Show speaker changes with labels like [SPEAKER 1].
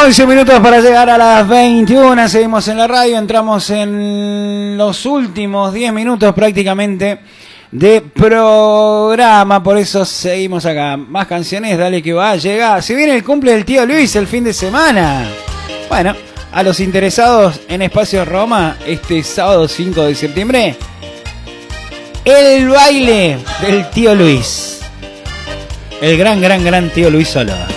[SPEAKER 1] 11 minutos para llegar a las 21. Seguimos en la radio. Entramos en los últimos 10 minutos prácticamente de programa. Por eso seguimos acá. Más canciones, dale que va a llegar. Se viene el cumple del tío Luis el fin de semana. Bueno, a los interesados en Espacio Roma, este sábado 5 de septiembre, el baile del tío Luis. El gran tío Luis Solo.